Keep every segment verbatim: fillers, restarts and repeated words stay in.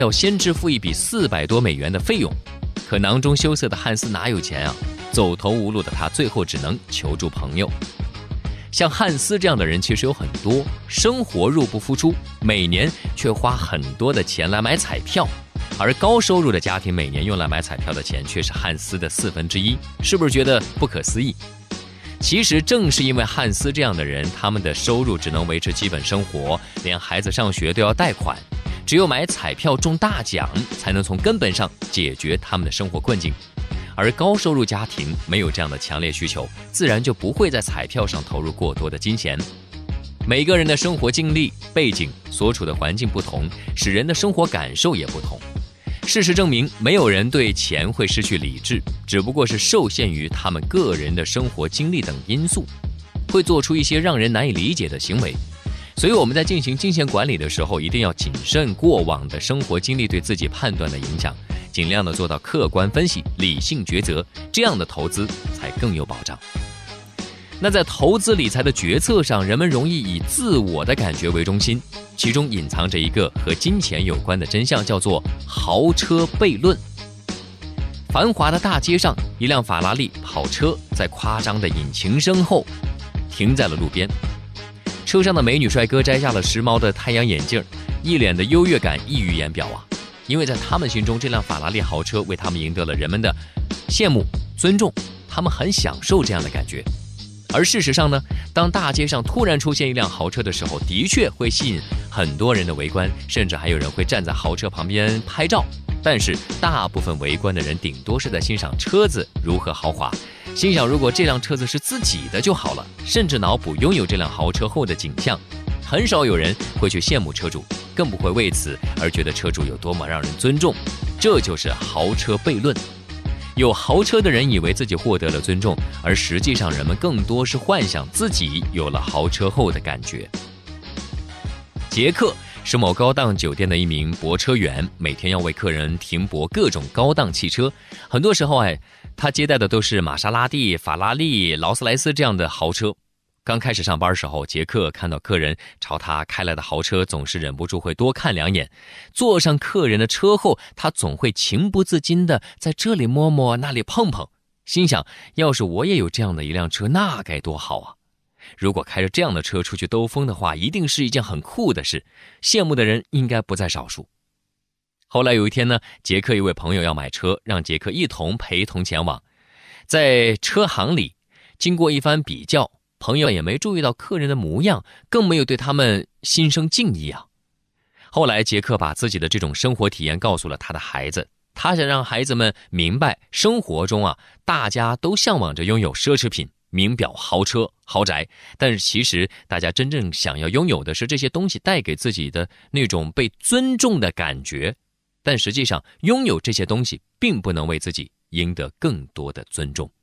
要先支付一笔四百多美元的费用。可囊中羞涩的汉斯哪有钱啊？走投无路的他最后只能求助朋友。像汉斯这样的人其实有很多，生活入不敷出，每年却花很多的钱来买彩票，而高收入的家庭每年用来买彩票的钱却是汉斯的四分之一，是不是觉得不可思议？其实正是因为汉斯这样的人，他们的收入只能维持基本生活，连孩子上学都要贷款，只有买彩票中大奖才能从根本上解决他们的生活困境。而高收入家庭没有这样的强烈需求，自然就不会在彩票上投入过多的金钱。每个人的生活经历、背景、所处的环境不同，使人的生活感受也不同。事实证明，没有人对钱会失去理智，只不过是受限于他们个人的生活经历等因素，会做出一些让人难以理解的行为。所以我们在进行金钱管理的时候，一定要谨慎过往的生活经历对自己判断的影响，尽量的做到客观分析、理性抉择，这样的投资才更有保障。那在投资理财的决策上，人们容易以自我的感觉为中心，其中隐藏着一个和金钱有关的真相，叫做豪车悖论。繁华的大街上，一辆法拉利跑车在夸张的引擎声后停在了路边，车上的美女帅哥摘下了时髦的太阳眼镜，一脸的优越感溢于言表啊！因为在他们心中，这辆法拉利豪车为他们赢得了人们的羡慕、尊重，他们很享受这样的感觉。而事实上呢，当大街上突然出现一辆豪车的时候，的确会吸引很多人的围观，甚至还有人会站在豪车旁边拍照。但是大部分围观的人顶多是在欣赏车子如何豪华，心想如果这辆车子是自己的就好了，甚至脑补拥有这辆豪车后的景象。很少有人会去羡慕车主，更不会为此而觉得车主有多么让人尊重。这就是豪车悖论。有豪车的人以为自己获得了尊重，而实际上人们更多是幻想自己有了豪车后的感觉。杰克是某高档酒店的一名泊车员，每天要为客人停泊各种高档汽车。很多时候哎，他接待的都是玛莎拉蒂、法拉利、劳斯莱斯这样的豪车。刚开始上班时候，杰克看到客人朝他开来的豪车，总是忍不住会多看两眼。坐上客人的车后，他总会情不自禁地在这里摸摸那里碰碰，心想要是我也有这样的一辆车，那该多好啊！如果开着这样的车出去兜风的话，一定是一件很酷的事，羡慕的人应该不在少数。后来有一天呢，杰克一位朋友要买车，让杰克一同陪同前往。在车行里经过一番比较，朋友也没注意到客人的模样，更没有对他们心生敬意啊。后来杰克把自己的这种生活体验告诉了他的孩子，他想让孩子们明白，生活中啊，大家都向往着拥有奢侈品、名表、豪车、豪宅，但是其实大家真正想要拥有的是这些东西带给自己的那种被尊重的感觉。但实际上，拥有这些东西并不能为自己赢得更多的尊重。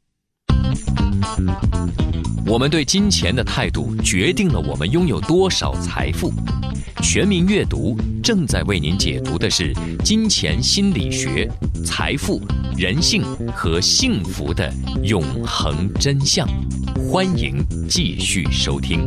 我们对金钱的态度决定了我们拥有多少财富。全民阅读正在为您解读的是金钱心理学、财富、人性和幸福的永恒真相。欢迎继续收听。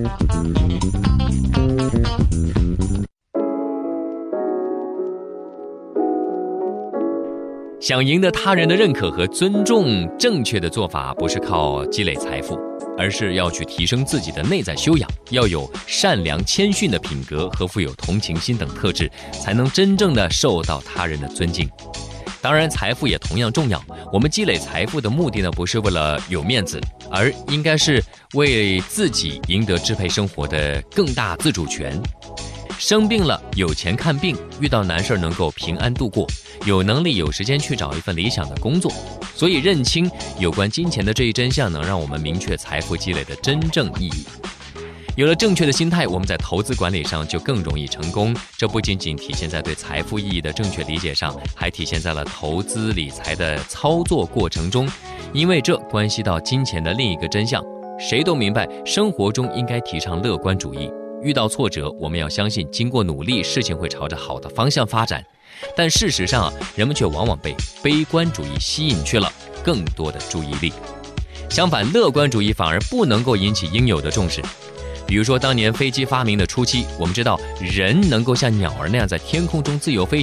想赢得他人的认可和尊重，正确的做法不是靠积累财富，而是要去提升自己的内在修养，要有善良谦逊的品格和富有同情心等特质，才能真正的受到他人的尊敬。当然财富也同样重要，我们积累财富的目的呢，不是为了有面子，而应该是为自己赢得支配生活的更大自主权。生病了有钱看病，遇到难事能够平安度过，有能力有时间去找一份理想的工作。所以认清有关金钱的这一真相，能让我们明确财富积累的真正意义。有了正确的心态，我们在投资管理上就更容易成功。这不仅仅体现在对财富意义的正确理解上，还体现在了投资理财的操作过程中，因为这关系到金钱的另一个真相。谁都明白，生活中应该提倡乐观主义，遇到挫折，我们要相信经过努力，事情会朝着好的方向发展。但事实上啊，人们却往往被悲观主义吸引去了更多的注意力。相反，乐观主义反而不能够引起应有的重视。比如说当年飞机发明的初期，我们知道人能够像鸟儿那样在天空中自由飞